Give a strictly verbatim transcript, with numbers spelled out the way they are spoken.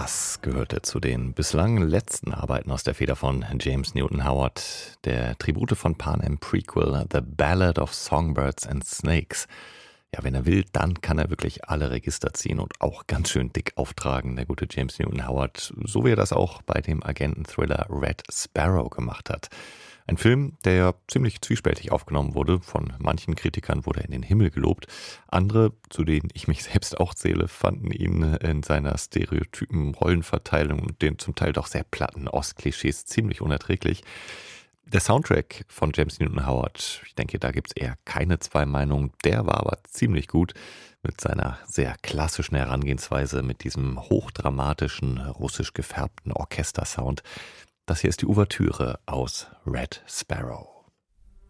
Das gehörte zu den bislang letzten Arbeiten aus der Feder von James Newton Howard, der Tribute von Panem Prequel, The Ballad of Songbirds and Snakes. Ja, wenn er will, dann kann er wirklich alle Register ziehen und auch ganz schön dick auftragen, der gute James Newton Howard, so wie er das auch bei dem Agenten-Thriller Red Sparrow gemacht hat. Ein Film, der ja ziemlich zwiespältig aufgenommen wurde. Von manchen Kritikern wurde er in den Himmel gelobt. Andere, zu denen ich mich selbst auch zähle, fanden ihn in seiner stereotypen Rollenverteilung und den zum Teil doch sehr platten Ostklischees ziemlich unerträglich. Der Soundtrack von James Newton Howard, ich denke, da gibt es eher keine zwei Meinungen. Der war aber ziemlich gut mit seiner sehr klassischen Herangehensweise, mit diesem hochdramatischen, russisch gefärbten Orchestersound. Das hier ist die Ouvertüre aus Red Sparrow.